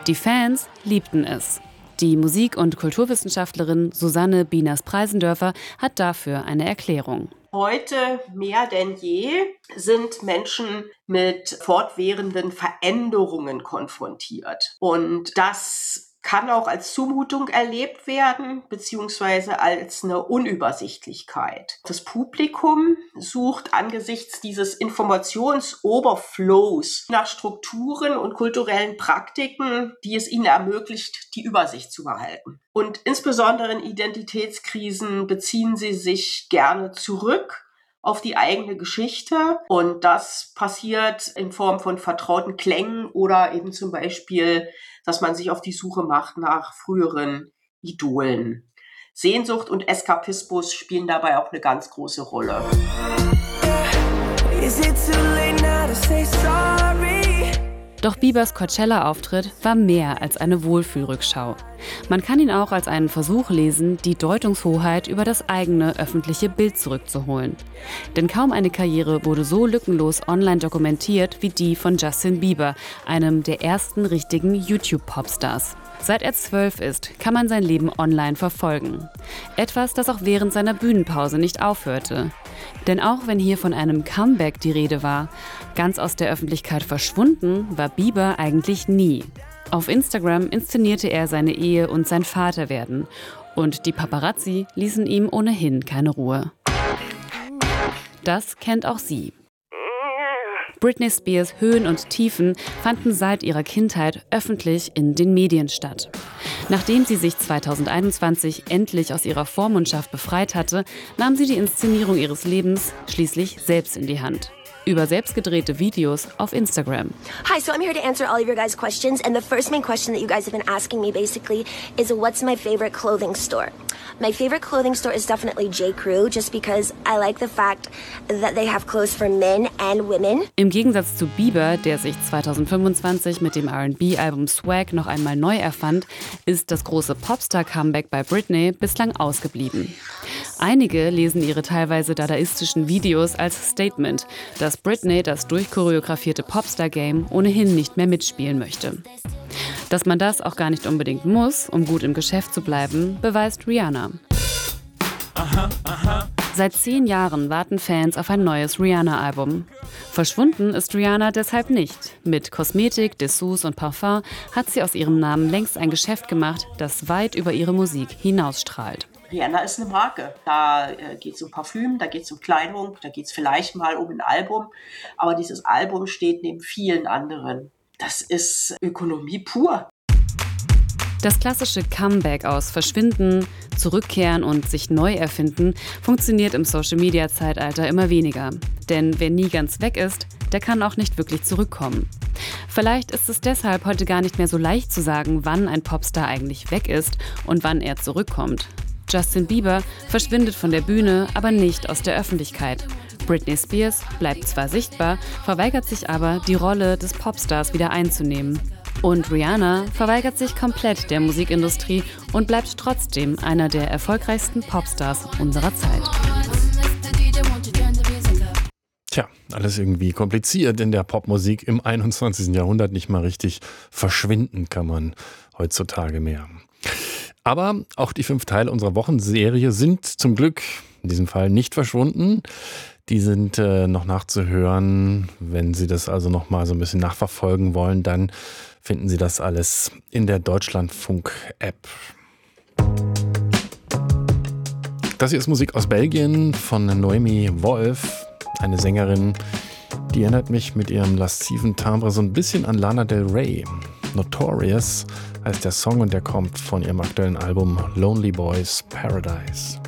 Die Fans liebten es. Die Musik- und Kulturwissenschaftlerin Susanne Bieners-Preisendörfer hat dafür eine Erklärung. Heute mehr denn je sind Menschen mit fortwährenden Veränderungen konfrontiert. Und das kann auch als Zumutung erlebt werden, beziehungsweise als eine Unübersichtlichkeit. Das Publikum sucht angesichts dieses Informationsoverflows nach Strukturen und kulturellen Praktiken, die es ihnen ermöglicht, die Übersicht zu behalten. Und insbesondere in Identitätskrisen beziehen sie sich gerne zurück auf die eigene Geschichte. Und das passiert in Form von vertrauten Klängen oder eben zum Beispiel, dass man sich auf die Suche macht nach früheren Idolen. Sehnsucht und Eskapismus spielen dabei auch eine ganz große Rolle. Doch Biebers Coachella-Auftritt war mehr als eine Wohlfühlrückschau. Man kann ihn auch als einen Versuch lesen, die Deutungshoheit über das eigene öffentliche Bild zurückzuholen. Denn kaum eine Karriere wurde so lückenlos online dokumentiert wie die von Justin Bieber, einem der ersten richtigen YouTube-Popstars. Seit er 12 ist, kann man sein Leben online verfolgen. Etwas, das auch während seiner Bühnenpause nicht aufhörte. Denn auch wenn hier von einem Comeback die Rede war, ganz aus der Öffentlichkeit verschwunden war Bieber eigentlich nie. Auf Instagram inszenierte er seine Ehe und sein Vaterwerden. Und die Paparazzi ließen ihm ohnehin keine Ruhe. Das kennt auch sie. Britney Spears Höhen und Tiefen fanden seit ihrer Kindheit öffentlich in den Medien statt. Nachdem sie sich 2021 endlich aus ihrer Vormundschaft befreit hatte, nahm sie die Inszenierung ihres Lebens schließlich selbst in die Hand. Über selbstgedrehte Videos auf Instagram. Hi, so I'm here to answer all of your guys' questions, and the first main question that you guys have been asking me basically is what's my favorite clothing store? My favorite clothing store is definitely J. Crew, just because I like the fact that they have clothes for men and women. Im Gegensatz zu Bieber, der sich 2025 mit dem R&B-Album Swag noch einmal neu erfand, ist das große Popstar-Comeback bei Britney bislang ausgeblieben. Einige lesen ihre teilweise dadaistischen Videos als Statement, dass Britney das durchchoreografierte Popstar-Game ohnehin nicht mehr mitspielen möchte. Dass man das auch gar nicht unbedingt muss, um gut im Geschäft zu bleiben, beweist Rihanna. Seit 10 Jahren warten Fans auf ein neues Rihanna-Album. Verschwunden ist Rihanna deshalb nicht. Mit Kosmetik, Dessous und Parfum hat sie aus ihrem Namen längst ein Geschäft gemacht, das weit über ihre Musik hinausstrahlt. Rihanna ist eine Marke. Da geht es um Parfüm, da geht es um Kleidung, da geht es vielleicht mal um ein Album. Aber dieses Album steht neben vielen anderen. Das ist Ökonomie pur. Das klassische Comeback aus Verschwinden, Zurückkehren und sich neu erfinden funktioniert im Social-Media-Zeitalter immer weniger. Denn wer nie ganz weg ist, der kann auch nicht wirklich zurückkommen. Vielleicht ist es deshalb heute gar nicht mehr so leicht zu sagen, wann ein Popstar eigentlich weg ist und wann er zurückkommt. Justin Bieber verschwindet von der Bühne, aber nicht aus der Öffentlichkeit. Britney Spears bleibt zwar sichtbar, verweigert sich aber, die Rolle des Popstars wieder einzunehmen. Und Rihanna verweigert sich komplett der Musikindustrie und bleibt trotzdem einer der erfolgreichsten Popstars unserer Zeit. Tja, alles irgendwie kompliziert in der Popmusik im 21. Jahrhundert. Nicht mal richtig verschwinden kann man heutzutage mehr. Aber auch die 5 Teile unserer Wochenserie sind zum Glück in diesem Fall nicht verschwunden. Die sind noch nachzuhören. Wenn Sie das also noch mal so ein bisschen nachverfolgen wollen, dann finden Sie das alles in der Deutschlandfunk-App. Das hier ist Musik aus Belgien von Noemi Wolf, eine Sängerin, die erinnert mich mit ihrem lasziven Timbre so ein bisschen an Lana Del Rey. Notorious heißt der Song und der kommt von ihrem aktuellen Album Lonely Boys Paradise.